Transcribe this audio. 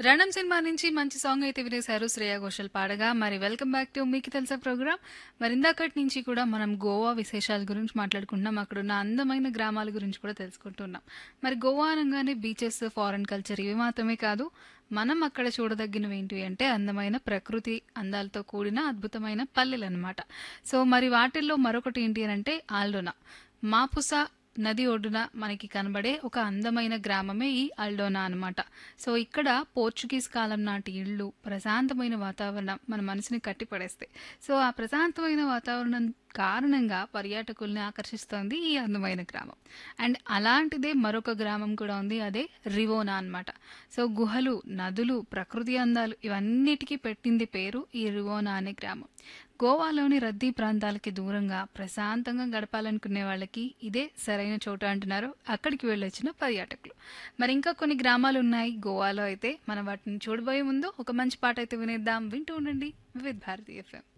'రణం' cinema నుంచి మంచి song అయితే వినేశారు శ్రేయ ఘోషల్ పాడగా. మరి వెల్కమ్ బ్యాక్ టు 'మీకు తెలుసా' ప్రోగ్రామ్. మరి ఇందాకటి నుంచి కూడా మనం గోవా విశేషాల గురించి మాట్లాడుకుంటున్నాం. అక్కడున్న అందమైన గ్రామాల గురించి కూడా తెలుసుకుంటున్నాం. మరి గోవా అనంగానే బీచెస్, ఫారెన్ కల్చర్ ఇవి మాత్రమే కాదు. మనం అక్కడ చూడదగినవి ఏంటివి అంటే అందమైన ప్రకృతి అందాలతో కూడిన అద్భుతమైన పల్లెలన్నమాట. సో మరి వాటిల్లో మరొకటి ఏంటి అనంటే ఆల్డోనా. మాపుసా నది ఒడ్డున మనకి కనబడే ఒక అందమైన గ్రామమే ఈ అల్డోనా అన్నమాట. సో ఇక్కడ పోర్చుగీస్ కాలం నాటి ఇళ్ళు, ప్రశాంతమైన వాతావరణం మన మనసుని కట్టిపడేస్తాయి. సో ఆ ప్రశాంతమైన వాతావరణం కారణంగా పర్యాటకుల్ని ఆకర్షిస్తోంది ఈ అందమైన గ్రామం. అండ్ అలాంటిదే మరొక గ్రామం కూడా ఉంది, అదే రివోనా అన్నమాట. సో గుహలు, నదులు, ప్రకృతి అందాలు ఇవన్నిటికీ పెట్టింది పేరు ఈ రివోనా అనే గ్రామం. గోవాలోని రద్దీ ప్రాంతాలకి దూరంగా ప్రశాంతంగా గడపాలనుకునే వాళ్ళకి ఇదే సరైన చోటు అంటున్నారు అక్కడికి వెళ్ళొచ్చిన పర్యాటకులు. మరి ఇంకా కొన్ని గ్రామాలు ఉన్నాయి గోవాలో అయితే. మనం వాటిని చూడబోయే ముందు ఒక మంచి పాట అయితే వినేద్దాం. వింటూ ఉండండి వివిధ్ భారతి ఎఫ్ఎం.